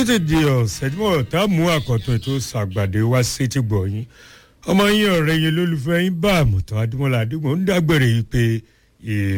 títí di ọ̀sẹ̀ tí mo ta mú àkọ́tún ètò ṣàgbàdé wá sí ti gbọ̀ yín ọmọ yín ọ̀rẹ́ yín lólùfẹ́ yín bá àmùtàn adúmọ̀lá àdúgbò ń dágbére yìí pé